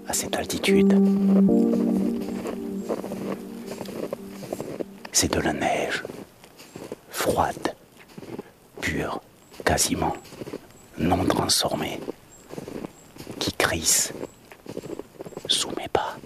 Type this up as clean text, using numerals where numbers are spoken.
à cette altitude. C'est de la neige, froide, pure, quasiment non transformée, qui crisse sous mes pas.